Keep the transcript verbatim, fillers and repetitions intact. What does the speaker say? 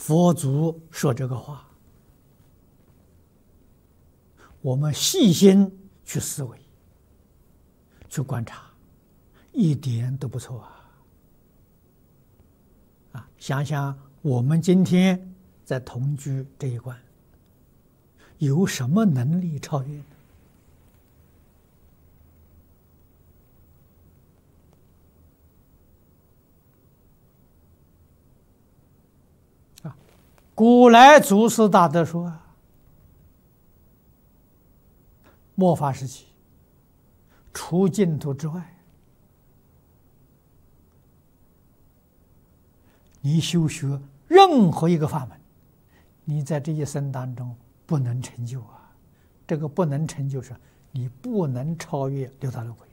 佛祖说这个话，我们细心去思维、去观察，一点都不错啊！啊，想想我们今天在同居这一关，有什么能力超越呢？啊，古来祖师大德说啊，末法时期，除净土之外，你修学任何一个法门，你在这一生当中不能成就啊！这个不能成就，是你不能超越六道轮回。